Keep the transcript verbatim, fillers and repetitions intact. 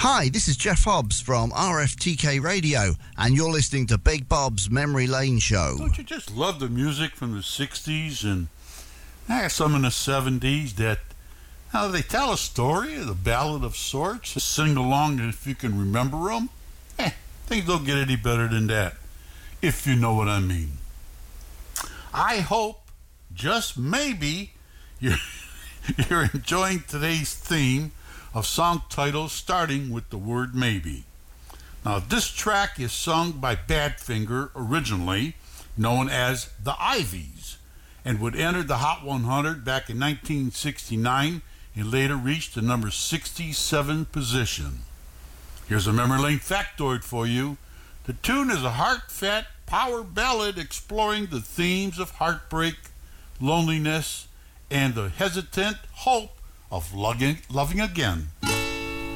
Hi, this is Jeff Hobbs from R F T K Radio, and you're listening to Big Bob's Memory Lane Show. Don't you just love the music from the sixties and eh, some in the seventies that how they tell a story, the ballad of sorts, sing along if you can remember them? Eh, things don't get any better than that, if you know what I mean. I hope, just maybe, you're, you're enjoying today's theme of song titles starting with the word maybe. Now, this track is sung by Badfinger, originally known as the Ivies, and would enter the Hot one hundred back in nineteen sixty-nine and later reached the number sixty-seven position. Here's a memory lane factoid for you. The tune is a heartfelt power ballad exploring the themes of heartbreak, loneliness, and the hesitant hope of loving, loving again.